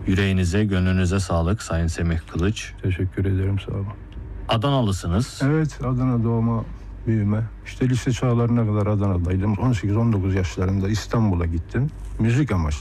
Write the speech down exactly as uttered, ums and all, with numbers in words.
Yüreğinize, gönlünüze sağlık Sayın Semih Kılıç. Teşekkür ederim, sağ olun. Adanalısınız. Evet, Adana doğma büyüme. İşte lise çağlarına kadar Adana'daydım. on sekiz on dokuz yaşlarında İstanbul'a gittim. Müzik amaçlı.